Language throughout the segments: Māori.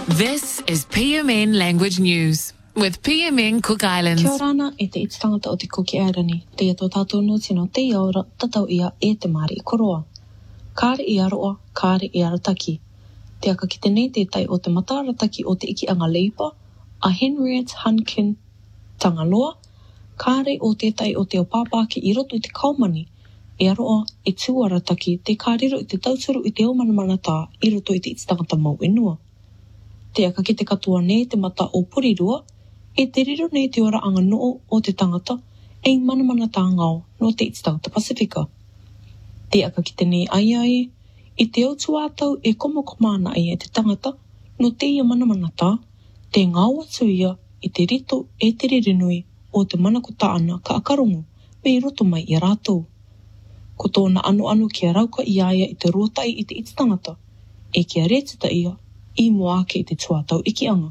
This is PMN Language News with PMN Cook Islands. Kia orana e te ititangata o te Cook Islands. Te ato tātou no tino te aura tatau ia e te maari i koroa. Kāre i aroa, kāre i arataki. Te aka ki te nei te tai o te matarataki o te ikianga Labour, a Henriette Hankin Tangaloa, kāre o te tai o te opapaki i roto i te kaumani, e aroa e tuarataki te kārero i te tauturu i te omanamanata i roto i te ititangata mau inua. Te aka ki te katoa nei te mata o Purirua, e te riro nei te ora anga noo o te tangata e manamanata ngao no te ititangata Pasifika. Te aka ki te nei ai, i te autu atau e komokomana ai e te tangata no te ia manamanata, te ngau atu ia i te rito e te ririnui o te manakota ana ka akarongo me i roto mai i rātou. Ko tōna anu kia rauka i aia i te rotai i te ititangata, e kia retita ia i moake i te tuatau ikianga.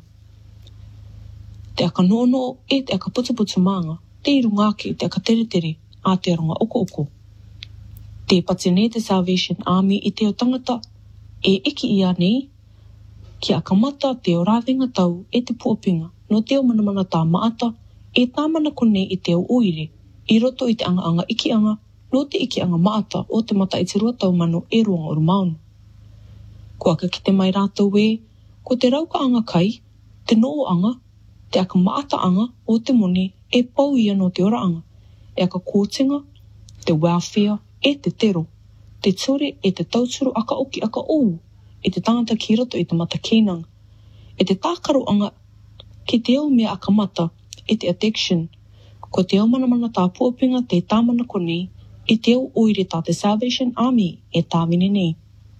Te aka noono e te aka putuputu maanga, te irungake i te aka tere a te aronga oko. Te pate nei te Salvation Army i te o tangata e iki ia nei, ki aka mata te o rāwenga tau e te puapinga no te o manamana tā maata e tāmana konei i te o uire, i roto i te anga ikianga no te ikianga maata o te mata i te ruatau mano e ruanga o maunu. Ko aka ki te mai rātou e, ko te rauka anga kai, te noo anga, te aka maata anga o te moni e pau ia no te ora anga, e aka kōtinga, te welfare e te tero, te ture e te tauturu aka oki aka ou, e te tangata ki roto i te mata kēnanga, e te tākaro anga ki te au mea aka mata e te addiction, ko te au manamana tā puapinga te tāmana konei, e te au oire tā te Salvation Army e tāwine nei.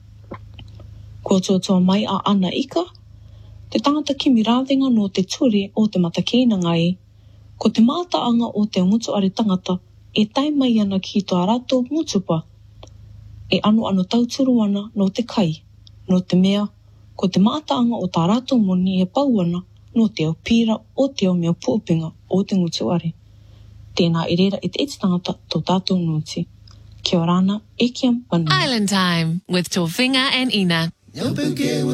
Ko toa mai a ana ika, te tangata kimi rāwenga no te ture o te mata kēnanga e, ko te mātaanga o te ngutu are tangata e tai mai ana ki tō rātou ngutupa, e ano tauturu ana no te kai, no te mea, ko te mātaanga o tā rātou moni e pau ana no te au pira o te au mea puapinga o te ngutu are. Tēnā i reira i te ititangata tō tātou nuti. Kia orana e kia mpanui. Island Time with Tawhinga and Ina.